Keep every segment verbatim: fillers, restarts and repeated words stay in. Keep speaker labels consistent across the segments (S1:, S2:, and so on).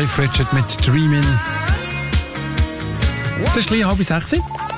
S1: Cliff Richard mit «Dreamin'». Es ist gleich halb sechs.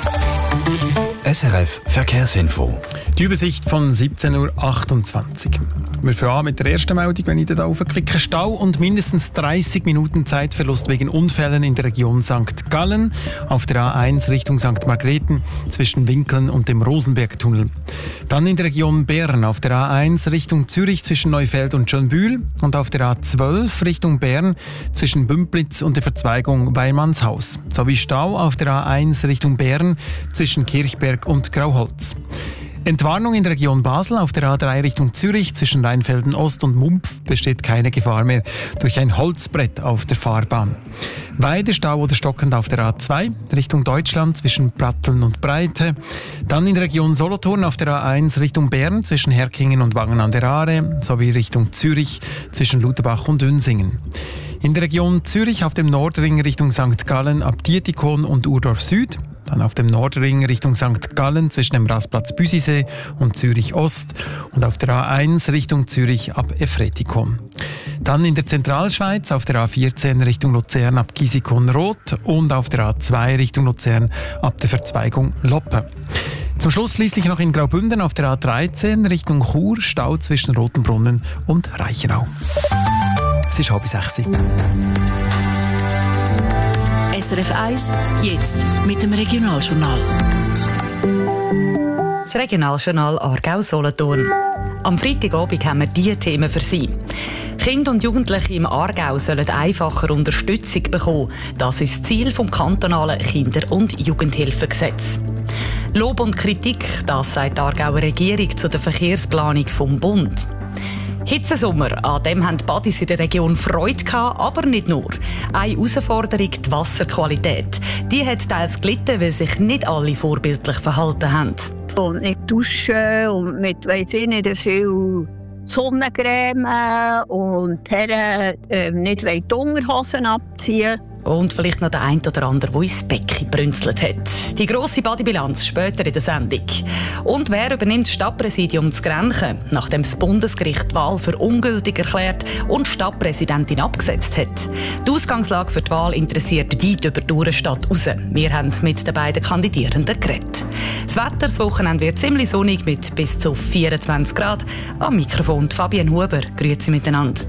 S2: S R F Verkehrsinfo.
S1: Die Übersicht von siebzehn Uhr achtundzwanzig. Wir fangen an mit der ersten Meldung, wenn ich da draufklicke. Stau und mindestens dreißig Minuten Zeitverlust wegen Unfällen in der Region Sankt Gallen auf der A eins Richtung Sankt Margrethen zwischen Winkeln und dem Rosenbergtunnel. Dann in der Region Bern auf der A eins Richtung Zürich zwischen Neufeld und Schönbühl und auf der A zwölf Richtung Bern zwischen Bümplitz und der Verzweigung Weilmannshaus. Sowie Stau auf der A eins Richtung Bern zwischen Kirchberg und Grauholz. Entwarnung in der Region Basel auf der A drei Richtung Zürich zwischen Rheinfelden Ost und Mumpf besteht keine Gefahr mehr durch ein Holzbrett auf der Fahrbahn. Weide Stau oder stockend auf der A zwei Richtung Deutschland zwischen Pratteln und Breite. Dann in der Region Solothurn auf der A eins Richtung Bern zwischen Herkingen und Wangen an der Aare sowie Richtung Zürich zwischen Lutherbach und Ünsingen. In der Region Zürich auf dem Nordring Richtung Sankt Gallen ab Dietikon und Urdorf Süd. Dann auf dem Nordring Richtung Sankt Gallen zwischen dem Rastplatz Büsisee und Zürich Ost und auf der A eins Richtung Zürich ab Efretikon. Dann in der Zentralschweiz auf der A vierzehn Richtung Luzern ab Gisikon-Roth und auf der A zwei Richtung Luzern ab der Verzweigung Loppe. Zum Schluss schließlich noch in Graubünden auf der A dreizehn Richtung Chur Stau zwischen Rotenbrunnen und Reichenau. Es ist halb sechs.
S3: S R F eins, jetzt mit dem Regionaljournal.
S4: Das Regionaljournal Aargau-Solothurn. Am Freitagabend haben wir diese Themen für Sie. Kinder und Jugendliche im Aargau sollen einfacher Unterstützung bekommen. Das ist das Ziel des kantonalen Kinder- und Jugendhilfegesetz. Lob und Kritik, das sagt die Aargauer Regierung zu der Verkehrsplanung vom Bund. Hitzesommer, an dem haben die Badis in der Region Freude gehabt, aber nicht nur. Eine Herausforderung, die Wasserqualität. Die hat teils gelitten, weil sich nicht alle vorbildlich verhalten haben.
S5: Und nicht duschen und mit, weiss ich nicht, viel Sonnencreme und die Herren äh, nicht die Unterhosen abziehen.
S4: Und vielleicht noch der ein oder andere, der ins Becken brünzelt hat. Die grosse Badebilanz später in der Sendung. Und wer übernimmt das Stadtpräsidium zu Grenchen, nachdem das Bundesgericht die Wahl für ungültig erklärt und die Stadtpräsidentin abgesetzt hat? Die Ausgangslage für die Wahl interessiert weit über die Uhrenstadt raus. Wir haben mit den beiden Kandidierenden geredet. Das Wetter das Wochenende wird ziemlich sonnig mit bis zu vierundzwanzig Grad. Am Mikrofon Fabienne Huber. Grüezi miteinander.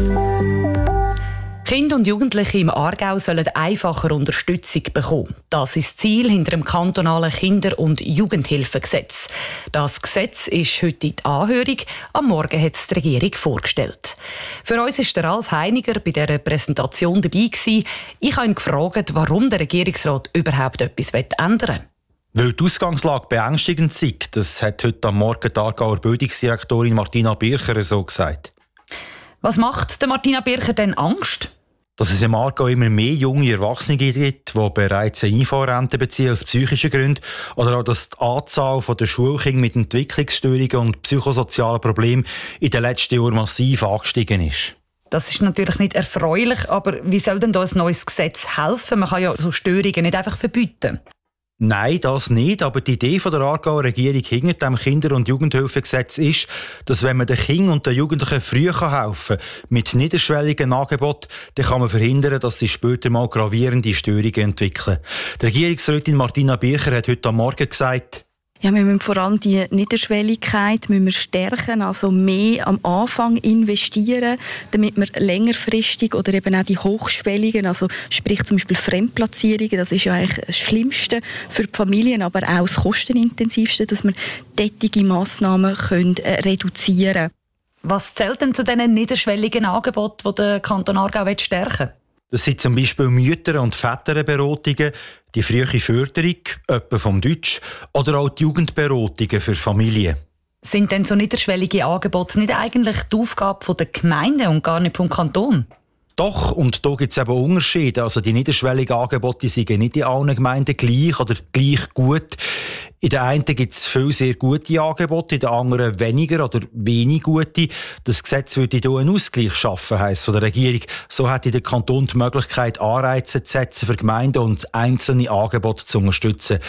S4: Kinder und Jugendliche im Aargau sollen einfacher Unterstützung bekommen. Das ist das Ziel hinter dem kantonalen Kinder- und Jugendhilfegesetz. Das Gesetz ist heute in die Anhörung. Am Morgen hat es die Regierung vorgestellt. Für uns war der Ralf Heiniger bei dieser Präsentation dabei gewesen. Ich habe ihn gefragt, warum der Regierungsrat überhaupt etwas ändern will.
S6: Weil die Ausgangslage beängstigend sei. Das hat heute am Morgen die Aargauer Bildungsdirektorin Martina Bircher so gesagt.
S4: Was macht der Martina Bircher denn Angst?
S6: Dass es im Aargau immer mehr junge Erwachsene gibt, die bereits eine I V A-Rente beziehen aus psychischen Gründen. Oder auch, dass die Anzahl der Schulkinder mit Entwicklungsstörungen und psychosozialen Problemen in den letzten Jahren massiv angestiegen ist.
S4: Das ist natürlich nicht erfreulich, aber wie soll denn da ein neues Gesetz helfen? Man kann ja so Störungen nicht einfach verbieten.
S6: Nein, das nicht. Aber die Idee von der Aargauer Regierung hinter dem Kinder- und Jugendhilfegesetz ist, dass wenn man den Kindern und den Jugendlichen früh helfen kann, mit niederschwelligen Angeboten, dann kann man verhindern, dass sie später mal gravierende Störungen entwickeln. Die Regierungsrätin Martina Bircher hat heute am Morgen gesagt,
S7: ja, wir müssen vor allem die Niederschwelligkeit müssen wir stärken, also mehr am Anfang investieren, damit wir längerfristig oder eben auch die hochschwelligen, also sprich zum Beispiel Fremdplatzierungen, das ist ja eigentlich das Schlimmste für die Familien, aber auch das kostenintensivste, dass wir solche Massnahmen können, äh, reduzieren können.
S4: Was zählt denn zu diesen niederschwelligen Angeboten, die der Kanton Aargau stärken will?
S6: Das sind zum Beispiel Mütter- und Väterberatungen, die frühe Förderung, etwa vom Deutsch, oder auch die Jugendberatungen für Familien.
S4: Sind denn so niederschwellige Angebote nicht eigentlich die Aufgabe der Gemeinden und gar nicht vom Kanton?
S6: Doch, und da gibt es eben Unterschiede. Also die niederschwelligen Angebote sind nicht in allen Gemeinden gleich oder gleich gut. In der einen gibt es viele sehr gute Angebote, in der anderen weniger oder wenig gute. Das Gesetz würde hier einen Ausgleich schaffen, heisst von der Regierung. So hätte der Kanton die Möglichkeit, Anreize zu setzen für Gemeinden und einzelne Angebote zu unterstützen.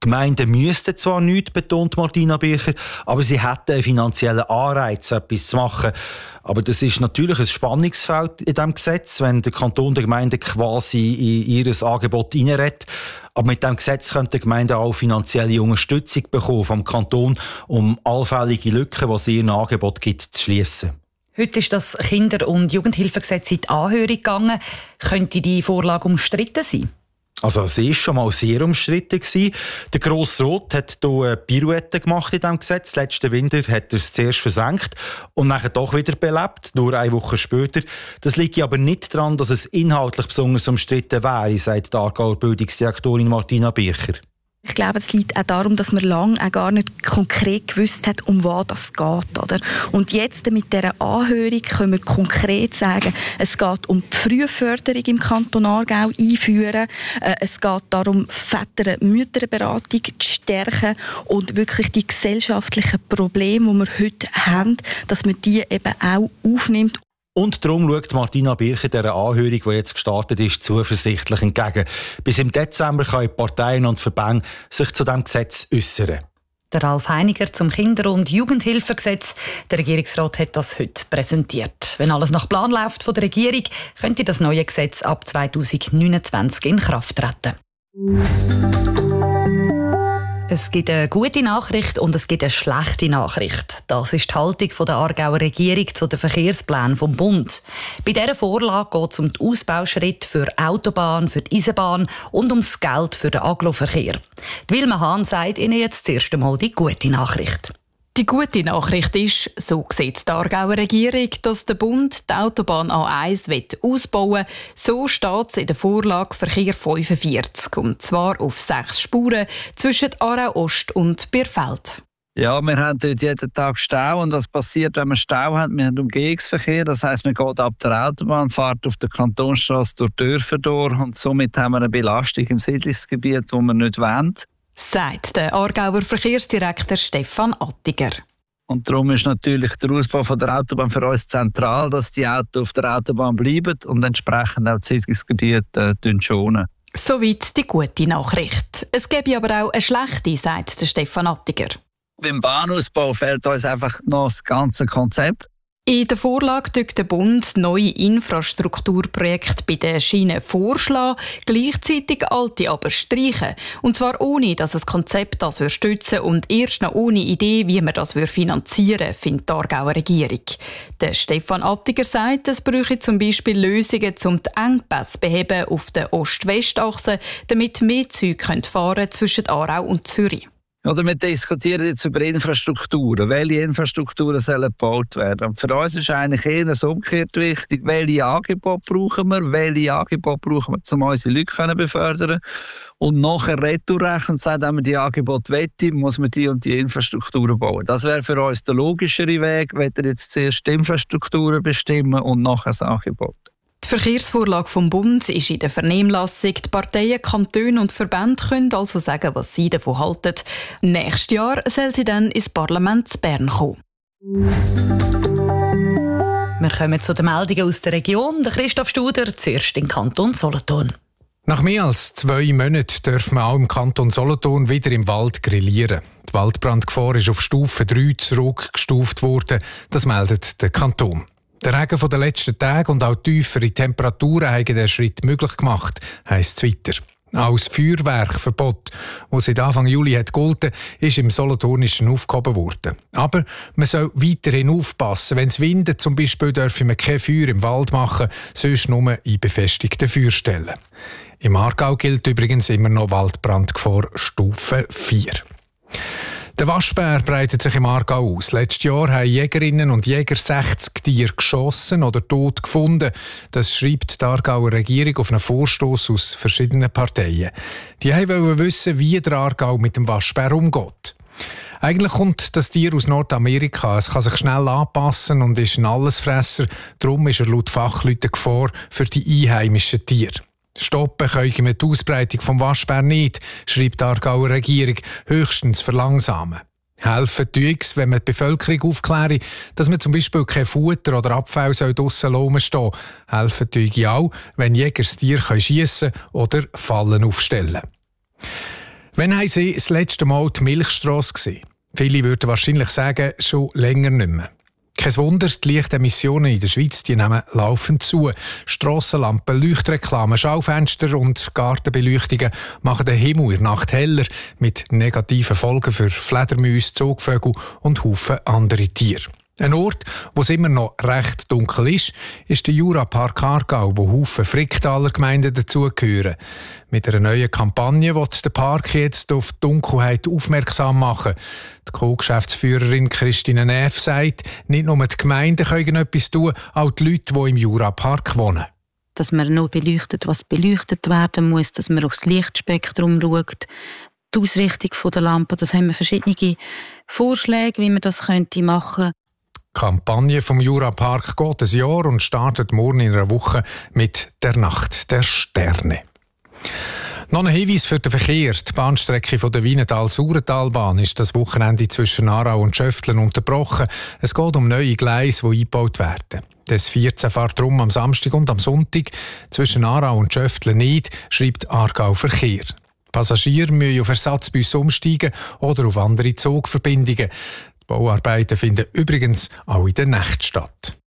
S6: Gemeinden müssten zwar nichts, betont Martina Bircher, aber sie hätten einen finanziellen Anreiz, etwas zu machen. Aber das ist natürlich ein Spannungsfeld in diesem Gesetz, wenn der Kanton der Gemeinde quasi in ihr Angebot hineinredet. Aber mit diesem Gesetz könnte die Gemeinde auch finanzielle Unterstützung bekommen vom Kanton, um allfällige Lücken, die es in ihrem Angebot gibt, zu schliessen.
S4: Heute ist das Kinder- und Jugendhilfegesetz in die Anhörung gegangen. Könnte die Vorlage umstritten sein?
S6: Also sie war schon mal sehr umstritten. Der Grosse Rat hat hier eine Pirouette gemacht in diesem Gesetz. Letzten Winter hat er es zuerst versenkt und dann doch wieder belebt, nur eine Woche später. Das liegt aber nicht daran, dass es inhaltlich besonders umstritten wäre, sagt die Aargauer Bildungsdirektorin Martina Bircher.
S7: Ich glaube, es liegt auch darum, dass man lange auch gar nicht konkret gewusst hat, um was das geht. Oder? Und jetzt mit dieser Anhörung können wir konkret sagen, es geht um die Frühförderung im Kanton Aargau einführen. Es geht darum, Väter- und Mütterberatung zu stärken und wirklich die gesellschaftlichen Probleme, die wir heute haben, dass man die eben auch aufnimmt.
S6: Und darum schaut Martina Bircher dieser Anhörung, die jetzt gestartet ist, zuversichtlich entgegen. Bis im Dezember können die Parteien und Verbände sich zu diesem Gesetz äußern.
S4: Der Ralf Heiniger zum Kinder- und Jugendhilfegesetz. Der Regierungsrat hat das heute präsentiert. Wenn alles nach Plan läuft von der Regierung, könnte das neue Gesetz ab zwanzig neunundzwanzig in Kraft treten. Es gibt eine gute Nachricht und es gibt eine schlechte Nachricht. Das ist die Haltung der Aargauer Regierung zu den Verkehrsplänen vom Bund. Bei dieser Vorlage geht es um den Ausbauschritt für Autobahn, für die Eisenbahn und um das Geld für den Aggloverkehr. Wilma Hahn sagt Ihnen jetzt das erste Mal die gute Nachricht.
S8: Die gute Nachricht ist, so sieht die Aargauer Regierung, dass der Bund die Autobahn A eins ausbauen will. So steht es in der Vorlage Verkehr fünfundvierzig, und zwar auf sechs Spuren zwischen Aarau Ost und Bierfeld.
S9: Ja, wir haben dort jeden Tag Stau. Und was passiert, wenn wir Stau haben? Wir haben Umgehungsverkehr. Das heisst, man geht ab der Autobahn, fährt auf der Kantonsstrasse durch Dörfer durch. Und somit haben wir eine Belastung im Siedlungsgebiet, die wir nicht wollen.
S8: Sagt der Aargauer Verkehrsdirektor Stefan Attiger.
S9: Und darum ist natürlich der Ausbau von der Autobahn für uns zentral, dass die Autos auf der Autobahn bleiben und entsprechend auch das Siedlungsgebiet äh, schonen.
S8: Soweit die gute Nachricht. Es gäbe aber auch eine schlechte, sagt der Stefan Attiger.
S9: Beim Bahnausbau fehlt uns einfach noch das ganze Konzept.
S8: In der Vorlage tut der Bund neue Infrastrukturprojekte bei den Schienen vorschlagen, gleichzeitig alte aber streichen. Und zwar ohne, dass das Konzept das stützen und erst noch ohne Idee, wie man das finanzieren würde, findet die Aargauer Regierung. Der Stefan Attiger sagt, es bräuchte zum Beispiel Lösungen, um die Engpässe zu beheben auf der Ost-West-Achse, damit mehr Züge fahren können zwischen Aarau und Zürich.
S9: Oder wir diskutieren jetzt über Infrastrukturen. Welche Infrastrukturen sollen gebaut werden? Und für uns ist eigentlich eher das umgekehrt wichtig. Welche Angebote brauchen wir? Welche Angebote brauchen wir, um unsere Leute zu befördern? Und nachher retourrechnen und sagen, wenn wir die Angebote wollen, muss man die und die Infrastrukturen bauen. Das wäre für uns der logischere Weg, wenn wir jetzt zuerst die Infrastrukturen bestimmen und nachher das Angebot.
S8: Die Verkehrsvorlage vom Bund ist in der Vernehmlassung. Die Parteien, Kantone und Verbände können also sagen, was sie davon halten. Nächstes Jahr soll sie dann ins Parlament zu Bern kommen.
S4: Wir kommen zu den Meldungen aus der Region. Der Christoph Studer, zuerst im Kanton Solothurn.
S1: Nach mehr als zwei Monaten dürfen wir auch im Kanton Solothurn wieder im Wald grillieren. Die Waldbrandgefahr ist auf Stufe drei zurückgestuft worden. Das meldet der Kanton. Der Regen von den letzten Tagen und auch tiefere Temperaturen haben den Schritt möglich gemacht, heisst es weiter. Auch das Feuerwerkverbot, das seit Anfang Juli hat gegolten, ist im Solothurnischen aufgehoben worden. Aber man soll weiterhin aufpassen. Wenn es windet, zum Beispiel, dürfen wir kein Feuer im Wald machen, sonst nur in befestigten Feuerstellen. Im Aargau gilt übrigens immer noch Waldbrandgefahr Stufe vier. Der Waschbär breitet sich im Aargau aus. Letztes Jahr haben Jägerinnen und Jäger sechzig Tiere geschossen oder tot gefunden. Das schreibt die Aargauer Regierung auf einen Vorstoss aus verschiedenen Parteien. Die wollten wissen, wie der Aargau mit dem Waschbär umgeht. Eigentlich kommt das Tier aus Nordamerika. Es kann sich schnell anpassen und ist ein Allesfresser. Darum ist er laut Fachleuten Gefahr für die einheimischen Tiere. Stoppen können wir die Ausbreitung des Waschbär nicht, schreibt die Aargauer Regierung, höchstens verlangsamen. Helfen tue es, wenn man die Bevölkerung aufkläre, dass man zum Beispiel kein Futter oder Abfall draussen rumstehen soll. Helfen tue auch, wenn Jäger das Tier schiessen oder Fallen aufstellen.
S10: Wann haben Sie das letzte Mal die Milchstrasse gesehen? Viele würden wahrscheinlich sagen, schon länger nicht mehr. Kein Wunder, die Lichtemissionen in der Schweiz die nehmen laufend zu. Strassenlampen, Leuchtreklamen, Schaufenster und Gartenbeleuchtungen machen den Himmel in der Nacht heller, mit negativen Folgen für Fledermäuse, Zugvögel und Haufen andere Tiere. Ein Ort, wo es immer noch recht dunkel ist, ist der Jurapark Aargau, wo Haufen Fricktaler Gemeinden dazugehören. Mit einer neuen Kampagne will der Park jetzt auf die Dunkelheit aufmerksam machen. Die Co-Geschäftsführerin Christine Neff sagt, nicht nur die Gemeinden können etwas tun, auch die Leute, die im Jurapark wohnen.
S11: Dass man nur beleuchtet, was beleuchtet werden muss, dass man aufs Lichtspektrum schaut, die Ausrichtung der Lampen, das haben wir verschiedene Vorschläge, wie man das könnte machen.
S10: Die Kampagne vom Jurapark geht ein Jahr und startet morgen in einer Woche mit der Nacht der Sterne. Noch ein Hinweis für den Verkehr. Die Bahnstrecke von der Wienetal-Saurentalbahn ist das Wochenende zwischen Aarau und Schöftlen unterbrochen. Es geht um neue Gleise, die eingebaut werden. Das vierzehn fährt darum am Samstag und am Sonntag. Zwischen Aarau und Schöftlen nicht, schreibt Aargau Verkehr. Passagiere müssen auf Ersatzbusse umsteigen oder auf andere Zugverbindungen. Die Bauarbeiten finden übrigens auch in der Nacht statt.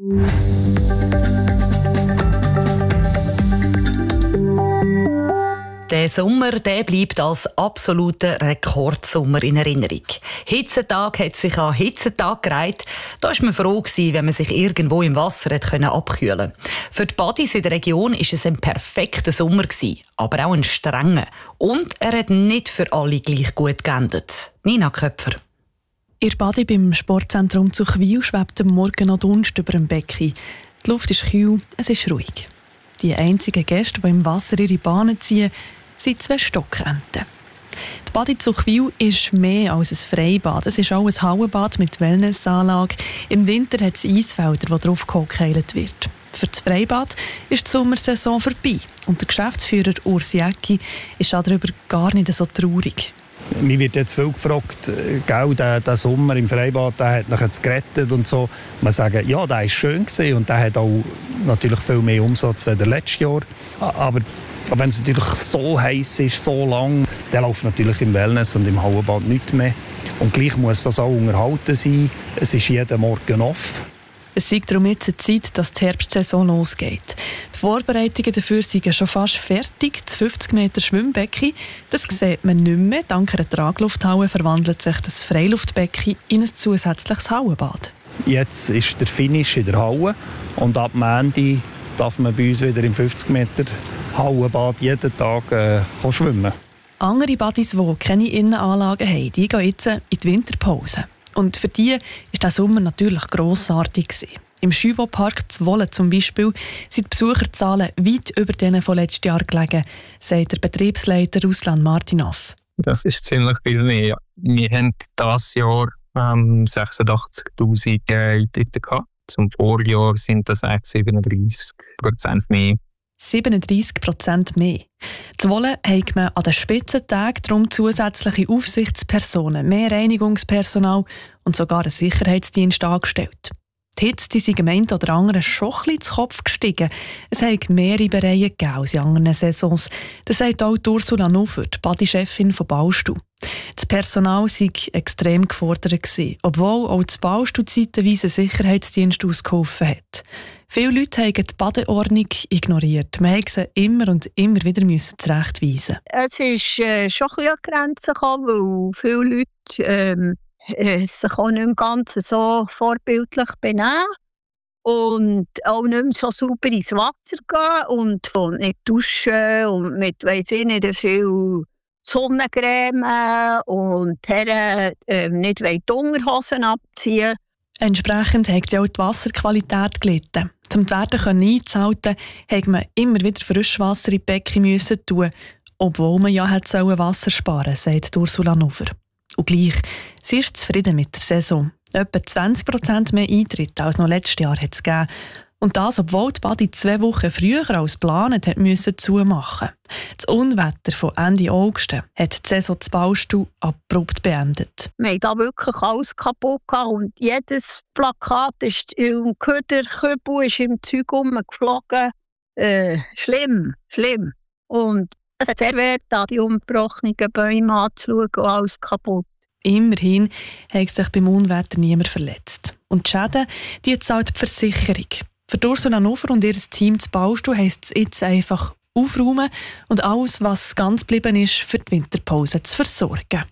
S4: Der Sommer der bleibt als absoluter Rekordsommer in Erinnerung. Hitzetag hat sich an Hitzetag gereiht. Da war man froh gewesen, wenn man sich irgendwo im Wasser abkühlen konnte. Für die Badis in der Region war es ein perfekter Sommer gewesen, aber auch ein strenger. Und er hat nicht für alle gleich gut geendet. Nina Köpfer.
S12: Ihr Badi beim Sportzentrum zu Chwil schwebt am Morgen noch Dunst über dem Becken. Die Luft ist kühl, es ist ruhig. Die einzigen Gäste, die im Wasser ihre Bahnen ziehen, sind zwei Stockenten. Die Badi zu Chwil ist mehr als ein Freibad. Es ist auch ein Hallenbad mit Wellnessanlage. Im Winter hat es Eisfelder, wo drauf gehockt wird. Für das Freibad ist die Sommersaison vorbei. Und der Geschäftsführer Urs Jäcki ist darüber gar nicht so traurig.
S13: Mir wird jetzt viel gefragt, gell, der, der Sommer im Freibad, der hat nachher gerettet und so. Man sagt, ja, der war schön gewesen und der hat auch natürlich viel mehr Umsatz als letztes Jahr. Aber wenn es natürlich so heiß ist, so lang, dann läuft natürlich im Wellness und im Hallenbad nichts mehr. Und gleich muss das auch unterhalten sein. Es ist jeden Morgen off.
S12: Es sei darum jetzt eine Zeit, dass die Herbstsaison losgeht. Die Vorbereitungen dafür sind schon fast fertig. Das fünfzig Meter Schwimmbecken, das sieht man nicht mehr. Dank einer Traglufthalle verwandelt sich das Freiluftbecken in ein zusätzliches Hallenbad.
S13: Jetzt ist der Finish in der Halle und ab Ende darf man bei uns wieder im fünfzig Meter Hallenbad jeden Tag äh, schwimmen.
S12: Andere Badis, die keine Innenanlagen haben, die gehen jetzt in die Winterpause. Und für die war der Sommer natürlich grossartig. Im Schüwo-Park Zwolle zum Beispiel sind die Besucherzahlen weit über denen von letztes Jahr gelegen, sagt der Betriebsleiter Ruslan Martinov.
S14: Das ist ziemlich viel mehr. Wir haben dieses Jahr ähm, sechsundachtzigtausend Eintritte gehabt. Zum Vorjahr sind das eigentlich siebenunddreissig Prozent mehr.
S12: siebenunddreissig Prozent mehr. Zwolle hat man an den Spitzentagen darum zusätzliche Aufsichtspersonen, mehr Reinigungspersonal und sogar einen Sicherheitsdienst angestellt. Die Hitze die sind gemeint oder anderen schon ein bisschen zu Kopf gestiegen. Es hat mehr Reibereien gegeben als in anderen Saisons. Das sagt auch Ursula Nufer, die Badi-Chefin von Baustuhl. Das Personal sei extrem gefordert gewesen, obwohl auch das Baustuhl zeitweise einen Sicherheitsdienst ausgeholfen hat. Viele Leute haben die Badeordnung ignoriert. Man musste sie immer und immer wieder zurechtweisen.
S5: Es ist äh, schon ein bisschen an Grenzen gekommen, weil viele Leute ähm, äh, sich auch nicht im Ganzen so vorbildlich benehmen und auch nicht mehr so sauber ins Wasser gehen und, und nicht duschen und mit, weiss ich nicht, viel Sonnencreme und Herren äh, nicht die Unterhosen abziehen.
S12: Entsprechend hat ja auch die Wasserqualität gelitten. Um die Werte einzuhalten, musste man immer wieder Frischwasser in die Becken tun, obwohl man ja hätte Wasser sparen sollen, sagt Ursula Nufer. Und gleich, sie ist zufrieden mit der Saison. Etwa zwanzig Prozent mehr Eintritte als noch letztes Jahr hat es gegeben. Und das, obwohl die Badi zwei Wochen früher als geplant hat müssen zumachen. Das Unwetter von Ende August hat die Saison zu Baustuhl abrupt beendet.
S5: Wir haben da wirklich alles kaputt gehabt und jedes Plakat ist im Köder, Kübel ist im Zeug rumgeflogen. Äh, schlimm, schlimm. Und Es hat sehr weh, da die umgebrochenen Bäume anzuschauen und alles kaputt.
S12: Immerhin hat sich beim Unwetter niemand verletzt. Und die Schäden, die zahlt die Versicherung. Für Ursula Nover und ihr Team zu Baustuhl heisst es jetzt einfach aufräumen und alles, was ganz geblieben ist, für die Winterpause zu versorgen.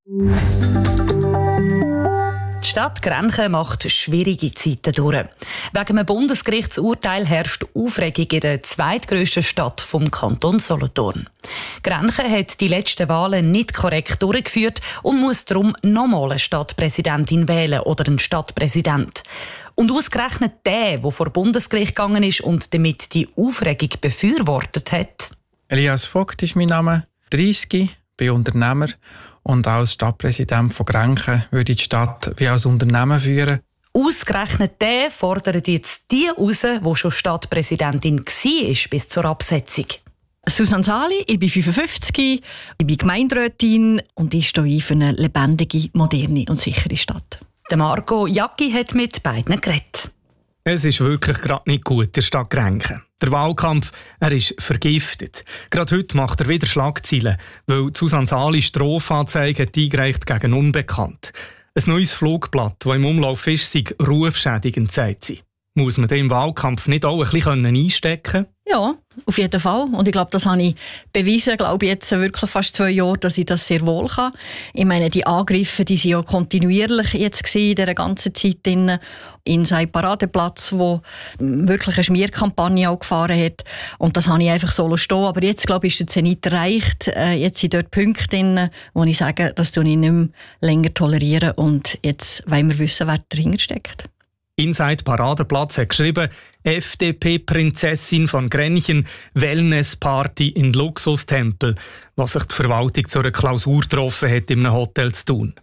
S4: Die Stadt Grenchen macht schwierige Zeiten durch. Wegen einem Bundesgerichtsurteil herrscht Aufregung in der zweitgrössten Stadt vom Kanton Solothurn. Grenchen hat die letzten Wahlen nicht korrekt durchgeführt und muss darum nochmal eine Stadtpräsidentin wählen oder einen Stadtpräsident. Und ausgerechnet der, der vor Bundesgericht gegangen ist und damit die Aufregung befürwortet hat.
S15: Elias Vogt ist mein Name, dreissig, bin Unternehmer und als Stadtpräsident von Grenchen würde ich die Stadt wie als Unternehmen führen.
S4: Ausgerechnet der fordert jetzt die raus, die schon Stadtpräsidentin war bis zur Absetzung.
S16: Susanne Sali, ich bin fünfundfünfzig, ich bin Gemeinderätin und ich stehe für eine lebendige, moderne und sichere Stadt.
S4: Der Marco Jacki hat mit beiden geredet.
S17: Es ist wirklich gerade nicht gut in der Stadt Grenchen. Der Wahlkampf, er ist vergiftet. Gerade heute macht er wieder Schlagzeilen, weil Susanne Sali Strafanzeige hat eingereicht gegen Unbekannt. Ein neues Flugblatt, das im Umlauf ist, sei rufschädigend, sagt sie. Muss man dem Wahlkampf nicht auch ein bisschen einstecken können?
S16: Ja, auf jeden Fall. Und ich glaube, das habe ich bewiesen, glaube ich, jetzt wirklich fast zwei Jahre, dass ich das sehr wohl kann. Ich meine, die Angriffe, die sind ja kontinuierlich jetzt gewesen, in dieser ganzen Zeit in, in seinem Paradeplatz, wo wirklich eine Schmierkampagne auch gefahren hat. Und das habe ich einfach so stehen. Aber jetzt, glaube ich, ist der Zenit erreicht. Jetzt sind dort Punkte drin, wo ich sage, das tue ich nicht mehr länger tolerieren. Und jetzt wollen wir wissen, wer dahinter steckt.
S17: Inside Paradeplatz hat geschrieben, F D P-Prinzessin von Grenchen, Wellnessparty in Luxustempel, was sich die Verwaltung zu einer Klausur getroffen hat in einem Hotel zu tun.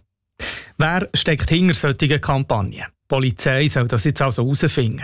S17: Wer steckt hinter solchen Kampagnen? Die Polizei soll das jetzt also herausfinden.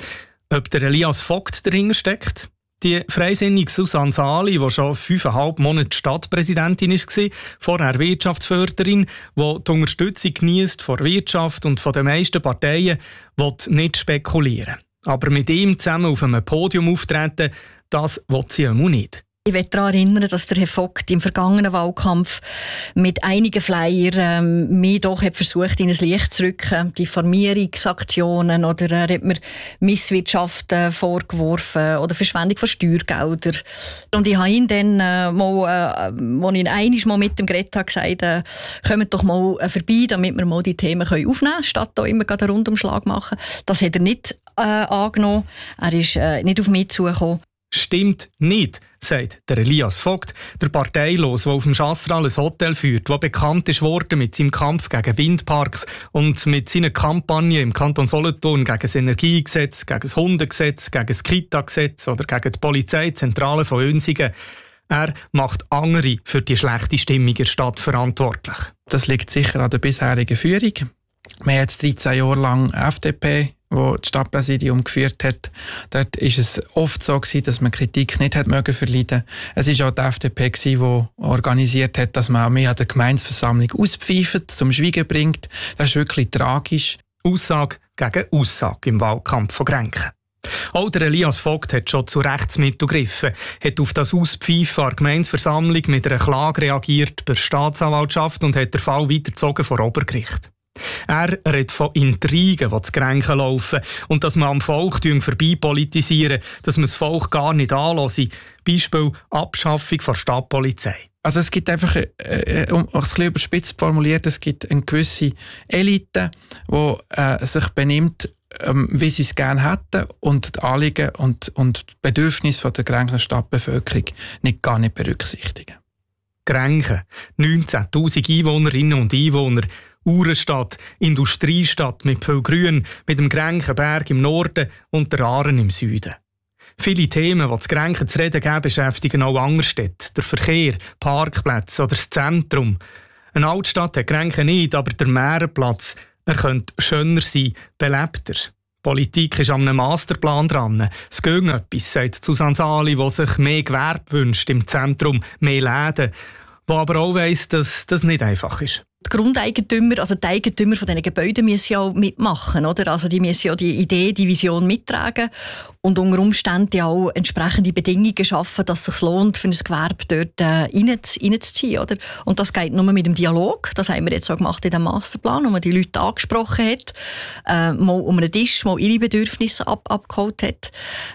S17: Ob der Elias Vogt dahinter steckt? Die freisinnige Susanne Sali, die schon fünfeinhalb Monate Stadtpräsidentin war, vorher Wirtschaftsförderin, die die Unterstützung geniesst von der Wirtschaft und von den meisten Parteien, will nicht spekulieren. Aber mit ihm zusammen auf einem Podium auftreten, das will sie auch nicht.
S16: Ich möchte daran erinnern, dass der Herr Vogt im vergangenen Wahlkampf mit einigen Flyern ähm, mich doch hat versucht, in ein Licht zu rücken. Diffamierungsaktionen oder er hat mir Misswirtschaft äh, vorgeworfen oder Verschwendung von Steuergeldern. Und ich habe ihn dann äh, mal, äh, als ich einmal mal mit dem geredet habe, gesagt, äh, kommt doch mal äh, vorbei, damit wir mal die Themen können aufnehmen können, statt da immer einen Rundumschlag machen. Das hat er nicht äh, angenommen. Er ist äh, nicht auf mich zugekommen.
S17: Stimmt nicht, sagt der Elias Vogt, der Parteilos, der auf dem Chastral ein Hotel führt, der bekannt ist worden mit seinem Kampf gegen Windparks und mit seiner Kampagne im Kanton Solothurn gegen das Energiegesetz, gegen das Hundegesetz, gegen das Kita-Gesetz oder gegen die Polizeizentrale von Unsingen. Er macht andere für die schlechte Stimmung in der Stadt verantwortlich.
S15: Das liegt sicher an der bisherigen Führung. Wir haben jetzt dreizehn Jahre lang F D P, wo das Stadtpräsidium geführt hat. Dort war es oft so gewesen, dass man Kritik nicht hat mögen verleiden. Es war auch die F D P, die organisiert hat, dass man mich an der Gemeindeversammlung auspfeift, zum Schweigen bringt. Das ist wirklich tragisch.
S17: Aussage gegen Aussage im Wahlkampf von Grenchen. Auch der Elias Vogt hat schon zu Rechtsmitteln gegriffen, hat auf das Auspfeifen der Gemeindeversammlung mit einer Klage reagiert bei der Staatsanwaltschaft und hat den Fall weitergezogen vor Obergericht. Er redet von Intrigen, die zu Grenchen laufen und dass man am Volk vorbei politisieren, dass man das Volk gar nicht anlässt. Beispiel Abschaffung der Stadtpolizei.
S15: Also es gibt einfach, äh, um es ein bisschen überspitzt formuliert, es gibt eine gewisse Elite, die äh, sich benimmt, ähm, wie sie es gerne hätten und die Anliegen und, und die Bedürfnisse der Grenchener Stadtbevölkerung nicht, gar nicht berücksichtigen.
S17: Grenchen, neunzehntausend Einwohnerinnen und Einwohner, Uhrenstadt, Industriestadt mit viel Grün, mit dem Grenchenberg im Norden und der Aaren im Süden. Viele Themen, die zu Grenchen zu reden geben, beschäftigen auch andere Städte. Der Verkehr, Parkplätze oder das Zentrum. Eine Altstadt hat Grenchen nicht, aber der Märenplatz, er könnte schöner sein, belebter. Politik ist an einem Masterplan dran. Es geht etwas, sagt Susanne Sali, die sich mehr Gewerbe wünscht im Zentrum, mehr Läden, die aber auch weiss, dass das nicht einfach ist.
S16: Die Grundeigentümer, also die Eigentümer von diesen Gebäuden müssen ja auch mitmachen, oder? Also die müssen ja die Idee, die Vision mittragen und unter Umständen ja auch entsprechende Bedingungen schaffen, dass es sich lohnt, für ein Gewerbe dort äh, reinzuziehen, oder? Und das geht nur mit dem Dialog. Das haben wir jetzt auch gemacht in dem Masterplan, wo man die Leute angesprochen hat, äh, mal um einen Tisch, mal ihre Bedürfnisse ab, abgeholt hat.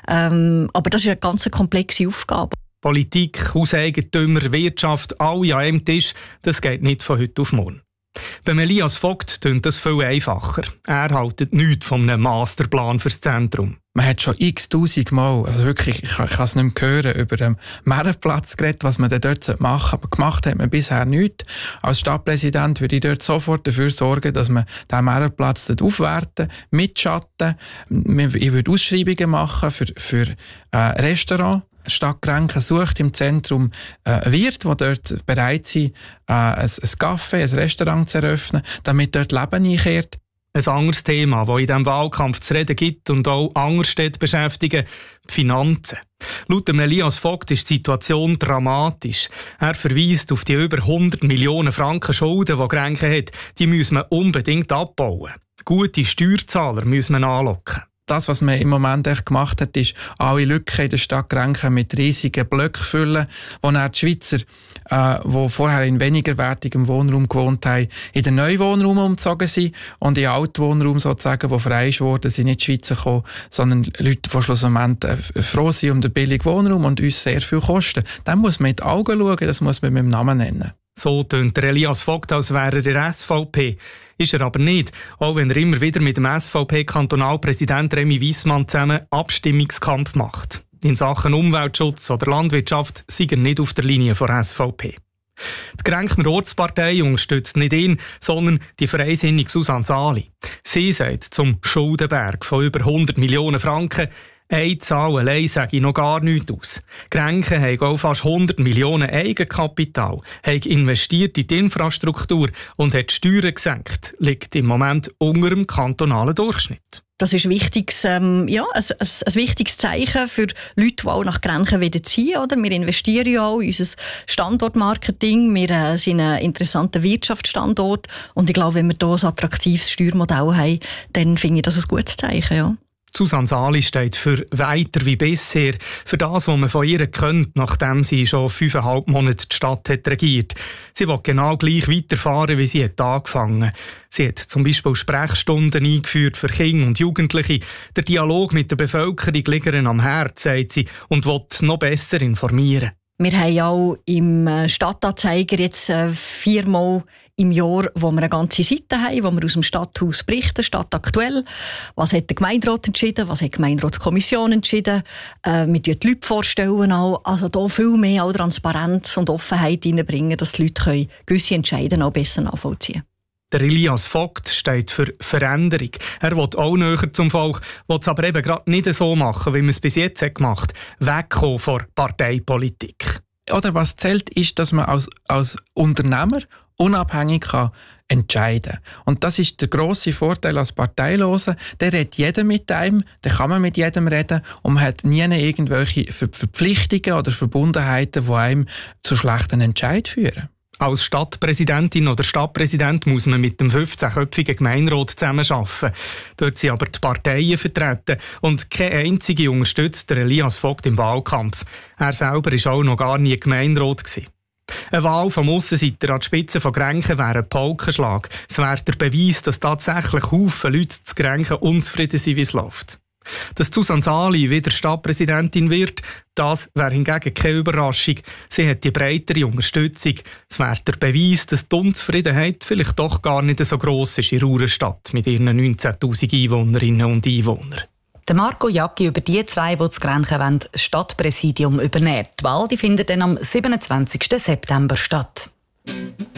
S16: Ähm, aber das ist eine ganz komplexe Aufgabe.
S17: Politik, Hauseigentümer, Wirtschaft, alle an einem Tisch, das geht nicht von heute auf morgen. Bei Elias Vogt klingt das viel einfacher. Er hält nichts von einem Masterplan fürs Zentrum.
S15: Man hat schon x-tausend Mal, also wirklich, ich kann, ich kann es nicht mehr hören, über den Meerenplatz geredet, was man dort machen sollte. Aber gemacht hat man bisher nichts. Als Stadtpräsident würde ich dort sofort dafür sorgen, dass man den Meerenplatz dort aufwerten, mitschatten. Ich würde Ausschreibungen machen für, für äh, Restaurants. Die Stadt Grenchen sucht im Zentrum äh, Wirt, die dort bereit sind, äh, ein, ein Café, ein Restaurant zu eröffnen, damit dort Leben einkehrt.
S17: Ein anderes Thema, das in diesem Wahlkampf zu reden gibt und auch andere Städte beschäftigen, die Finanzen. Laut Elias Vogt ist die Situation dramatisch. Er verweist auf die über hundert Millionen Franken Schulden, die Grenchen hat. Die muss man unbedingt abbauen. Gute Steuerzahler muss man anlocken.
S15: Das, was man im Moment echt gemacht hat, ist, alle Lücken in der Stadt Grenchen mit riesigen Blöcken füllen, wo dann die Schweizer, äh, die vorher in weniger wertigem Wohnraum gewohnt haben, in den neuen Wohnraum umgezogen sind und in den alten Wohnraum sozusagen, der frei ist worden, sind nicht die Schweizer gekommen, sondern Leute, die schlussendlich äh, froh sind um den billigen Wohnraum und uns sehr viel kosten. Dann muss man in die Augen schauen, das muss man mit dem Namen nennen.
S17: So tönt Elias Vogt, als wäre er der S V P. Ist er aber nicht, auch wenn er immer wieder mit dem S V P-Kantonalpräsident Remy Wiessmann zusammen Abstimmungskampf macht. In Sachen Umweltschutz oder Landwirtschaft sei er nicht auf der Linie von S V P. Die Grenchner Ortspartei unterstützt nicht ihn, sondern die freisinnige Susanne Sali. Sie sagt zum Schuldenberg von über hundert Millionen Franken, eine Zahl allein sage ich noch gar nichts aus. Grenchen haben auch fast hundert Millionen Eigenkapital, haben investiert in die Infrastruktur und hat die Steuern gesenkt, liegt im Moment unter dem kantonalen Durchschnitt.
S16: Das ist wichtiges, ähm, ja, ein, ein, ein wichtiges Zeichen für Leute, die auch nach Grenchen wieder ziehen. Oder? Wir investieren ja auch in unser Standortmarketing. Wir äh, sind ein interessanter Wirtschaftsstandort. Und ich glaube, wenn wir hier ein attraktives Steuermodell haben, dann finde ich das ein gutes Zeichen. Ja.
S17: Susanne Sali steht für «Weiter wie bisher», für das, was man von ihr kennt, nachdem sie schon fünfeinhalb Monate die Stadt hat regiert. Sie will genau gleich weiterfahren, wie sie hat angefangen. Sie hat zum Beispiel Sprechstunden eingeführt für Kinder und Jugendliche. Der Dialog mit der Bevölkerung liegt ihr am Herzen, sagt sie, und will noch besser informieren.
S16: Wir haben auch im Stadtanzeiger jetzt viermal im Jahr, wo wir eine ganze Seite haben, wo wir aus dem Stadthaus berichten, Stadt aktuell. Was hat der Gemeinderat entschieden? Was hat die Gemeinderatskommission entschieden? Äh, wir stellen die Leute vorstellen auch. Also da viel mehr auch Transparenz und Offenheit reinbringen, dass die Leute können gewisse Entscheidungen auch besser nachvollziehen.
S17: Der Elias Vogt steht für Veränderung. Er will auch näher zum Volk, will es aber eben gerade nicht so machen, wie man es bis jetzt hat gemacht hat. Wegkommen von Parteipolitik.
S15: Oder was zählt, ist, dass man als, als Unternehmer unabhängig kann entscheiden. Und das ist der grosse Vorteil als Parteiloser. Der redet jeder mit einem, der kann man mit jedem reden und man hat nie irgendwelche Verpflichtungen oder Verbundenheiten, die einem zu schlechten Entscheidungen führen.
S17: Als Stadtpräsidentin oder Stadtpräsident muss man mit dem fünfzehnköpfigen Gemeinderat zusammenarbeiten. Dort sind aber die Parteien vertreten und keine einzige unterstützt der Elias Vogt im Wahlkampf. Er selber war auch noch gar nie Gemeinderat. Eine Wahl vom Aussenseiter an die Spitze von Grenchen wäre ein Paukenschlag. Es wäre der Beweis, dass tatsächlich Haufen Leute zu Grenchen unzufrieden sind, wie es läuft. Dass Susanne Sali wieder Stadtpräsidentin wird, das wäre hingegen keine Überraschung. Sie hat die breitere Unterstützung. Es wäre der Beweis, dass die Unzufriedenheit vielleicht doch gar nicht so gross ist in Ruhrstadt mit ihren neunzehntausend Einwohnerinnen und Einwohnern.
S4: Der Marco Jacki über die zwei, die zu Grenchen wollen, das Stadtpräsidium übernehmen. Die Wahl die findet dann am siebenundzwanzigsten September statt.